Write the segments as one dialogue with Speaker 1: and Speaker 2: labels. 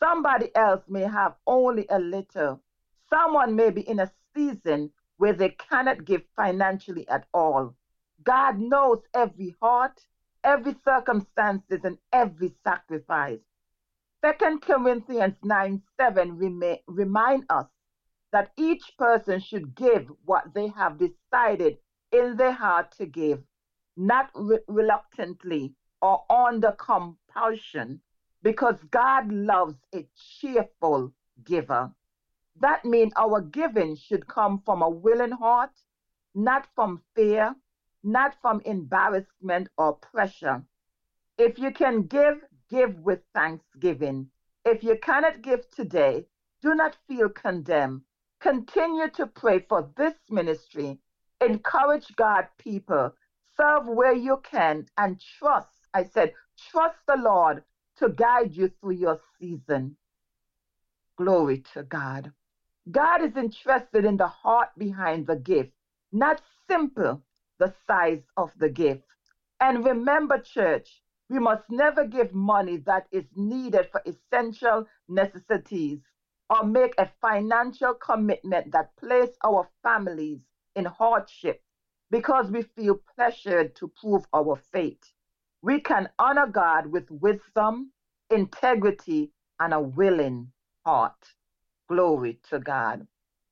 Speaker 1: Somebody else may have only a little. Someone may be in a season where they cannot give financially at all. God knows every heart, every circumstances, and every sacrifice. Second Corinthians 9:7 remind us that each person should give what they have decided in their heart to give, not reluctantly or under compulsion, because God loves a cheerful giver. That means our giving should come from a willing heart, not from fear, not from embarrassment or pressure. If you can give, give with thanksgiving. If you cannot give today, do not feel condemned. Continue to pray for this ministry. Encourage God people. Serve where you can and trust. I said, trust the Lord to guide you through your season. Glory to God. God is interested in the heart behind the gift, not simple the size of the gift. And remember, church, we must never give money that is needed for essential necessities or make a financial commitment that places our families in hardship because we feel pressured to prove our faith. We can honor God with wisdom, integrity, and a willing heart. Glory to God.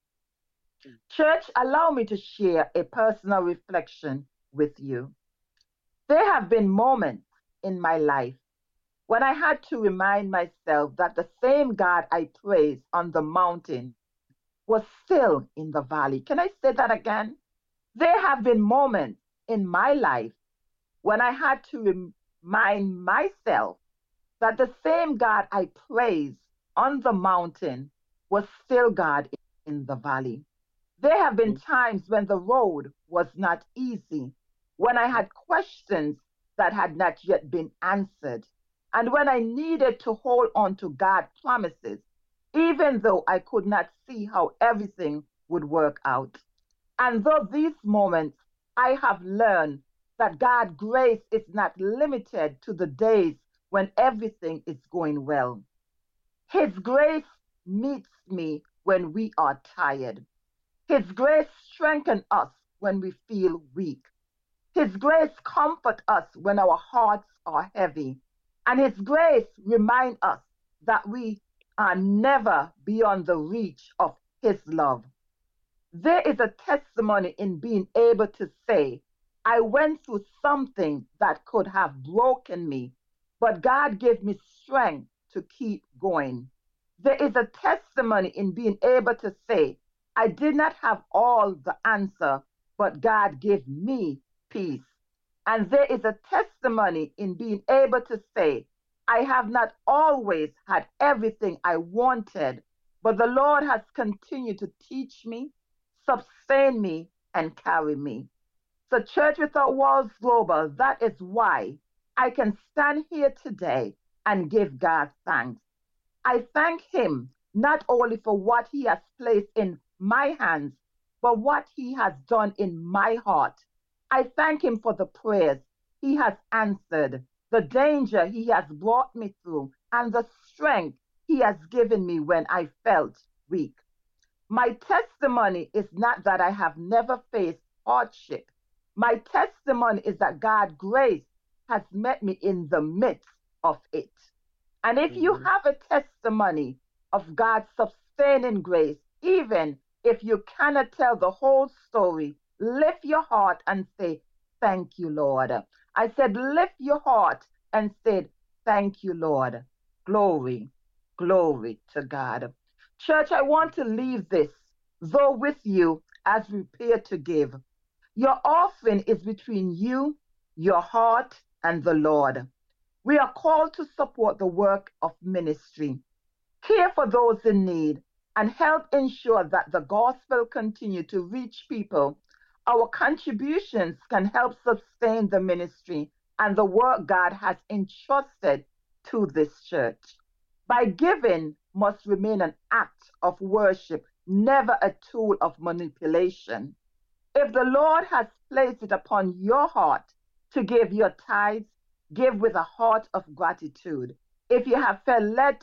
Speaker 1: Church, allow me to share a personal reflection with you. There have been moments in my life when I had to remind myself that the same God I praised on the mountain was still in the valley. Can I say that again? There have been moments in my life when I had to remind myself that the same God I praised on the mountain was still God in the valley. There have been times when the road was not easy, when I had questions that had not yet been answered, and when I needed to hold on to God's promises, even though I could not see how everything would work out. And though these moments, I have learned that God's grace is not limited to the days when everything is going well. His grace meets me when we are tired. His grace strengthens us when we feel weak. His grace comforts us when our hearts are heavy. And His grace reminds us that we are never beyond the reach of His love. There is a testimony in being able to say, I went through something that could have broken me, but God gave me strength to keep going. There is a testimony in being able to say, I did not have all the answer, but God gave me peace. And there is a testimony in being able to say, I have not always had everything I wanted, but the Lord has continued to teach me, sustain me, and carry me. So Church Without Walls Global, that is why I can stand here today and give God thanks. I thank Him not only for what He has placed in my hands, but what He has done in my heart. I thank Him for the prayers He has answered, the danger He has brought me through, and the strength He has given me when I felt weak. My testimony is not that I have never faced hardship. My testimony is that God's grace has met me in the midst of it. And if you have a testimony of God's sustaining grace, even if you cannot tell the whole story, lift your heart and say, thank you, Lord. I said, lift your heart and said, thank you, Lord. Glory, glory to God. Church, I want to leave this, though with you as we prepare to give. Your offering is between you, your heart, and the Lord. We are called to support the work of ministry, care for those in need, and help ensure that the gospel continue to reach people. Our contributions can help sustain the ministry and the work God has entrusted to this church. By giving must remain an act of worship, never a tool of manipulation. If the Lord has placed it upon your heart to give your tithes, give with a heart of gratitude. If you have felt led